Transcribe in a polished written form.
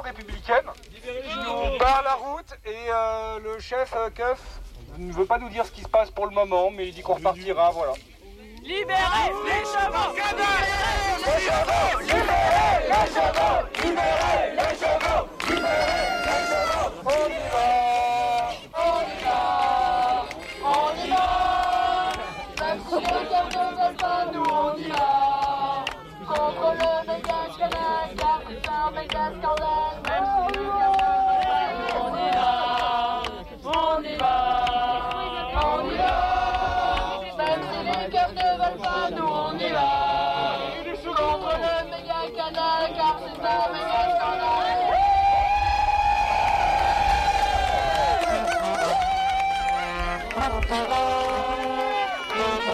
républicaine qui nous barre la route et le chef Keuf ne veut pas nous dire ce qui se passe pour le moment, mais il dit qu'on repartira, voilà. Libérez les chevaux! Libérez les chevaux! Libérez les chevaux! Libérez les chevaux! Libérez les chevaux! On y va! On y va! On y va! Même si les cœurs ne veulent pas, nous on y va! Contre le méga scandale, car c'est un méga scandale! Même si les cœurs ne veulent pas, nous on y va! On y va! On y va! Même si les cœurs ne veulent pas, nous on y va. Contre le méga canal, car c'est un méga scandale.